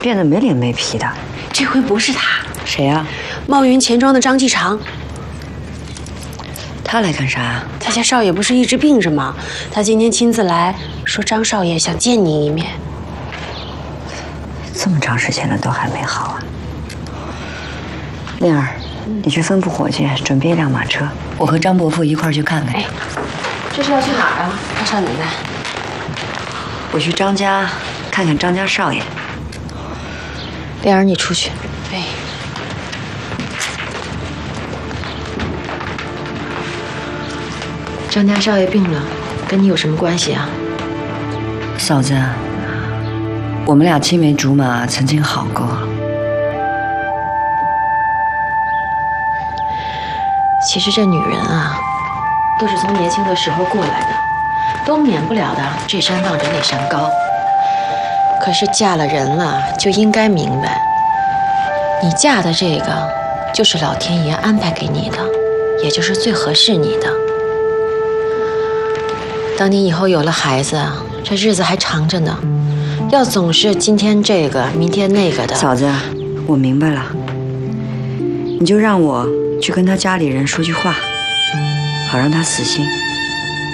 变得没脸没皮的。 这回不是他， 谁呀？ 茂云钱庄的张继常。 他来干啥呀？ 他家少爷不是一直病着吗？他今天亲自来说，张少爷想见你一面。 这么长时间了，都还没好啊？令儿，你去分部伙计准备一辆马车，我和张伯父一块儿去看看。 哎，这是要去哪儿啊，张少奶奶？ 我去张家看看张家少爷。 莲儿，你出去。哎。 张家少爷病了，跟你有什么关系啊？ 嫂子，我们俩青梅竹马，曾经好过。 其实这女人啊，都是从年轻的时候过来的，都免不了的这山望着那山高。可是嫁了人了，就应该明白，你嫁的这个，就是老天爷安排给你的，也就是最合适你的。等你以后有了孩子，这日子还长着呢，要总是今天这个，明天那个的。 嫂子，我明白了，你就让我去跟他家里人说句话，好让他死心。